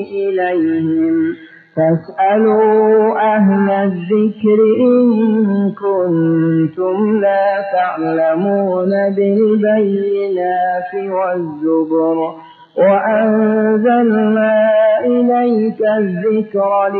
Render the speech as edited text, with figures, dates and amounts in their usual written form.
إليهم فاسألوا أهل الذكر إن كنتم لا تعلمون بالبينات والزبر وأنزلنا إليك الذكر